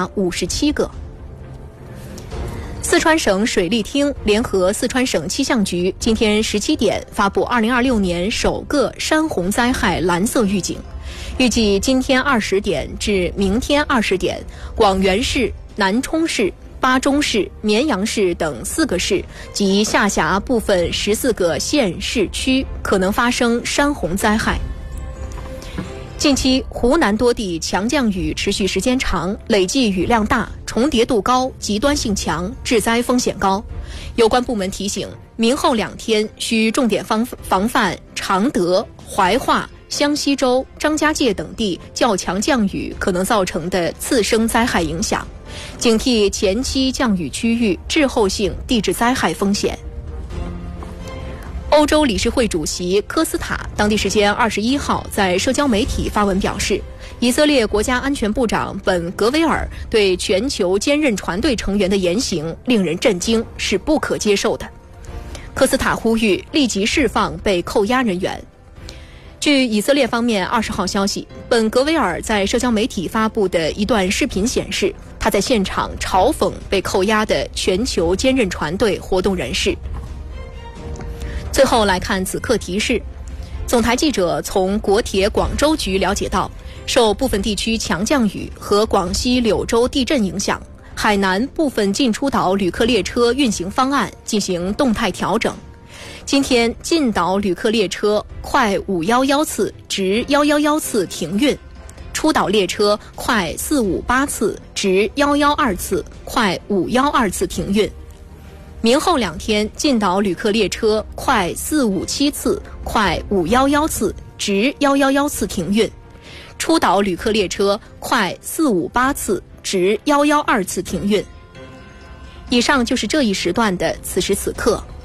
57个。四川省水利厅联合四川省气象局今天17点发布2026年首个山洪灾害蓝色预警，预计今天20点至明天20点，广元市、南充市、巴中市、绵阳市等4个市及下辖部分14个县市区可能发生山洪灾害。近期湖南多地强降雨持续时间长，累计雨量大，重叠度高，极端性强，致灾风险高。有关部门提醒，明后2天需重点防范常德、怀化、湘西州、张家界等地较强降雨可能造成的次生灾害影响，警惕前期降雨区域滞后性地质灾害风险。欧洲理事会主席科斯塔当地时间21号在社交媒体发文表示，以色列国家安全部长本·格维尔对全球坚韧船队成员的言行令人震惊，是不可接受的。科斯塔呼吁立即释放被扣押人员。据以色列方面20号消息，本·格维尔在社交媒体发布的一段视频显示，他在现场嘲讽被扣押的全球坚韧船队活动人士。最后来看此刻提示，总台记者从国铁广州局了解到，受部分地区强降雨和广西柳州地震影响，海南部分进出岛旅客列车运行方案进行动态调整。今天进岛旅客列车快511次直111次停运，出岛列车快458次直112次快512次停运。明后2天进岛旅客列车快457次快511次直111次停运，出岛旅客列车快458次直112次停运。以上就是这一时段的此时此刻。